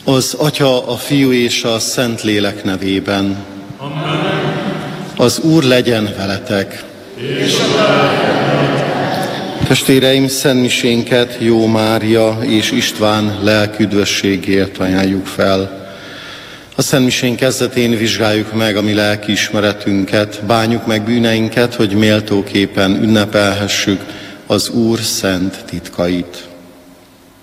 Az Atya, a Fiú és a Szentlélek nevében. Amen. Az Úr legyen veletek. És a lelkedet. Testvéreim, szentmisénket Jó Mária és István lelküdvösségért ajánljuk fel. A szentmisén kezdetén vizsgáljuk meg a mi lelkiismeretünket, bánjuk meg bűneinket, hogy méltóképpen ünnepelhessük az Úr szent titkait.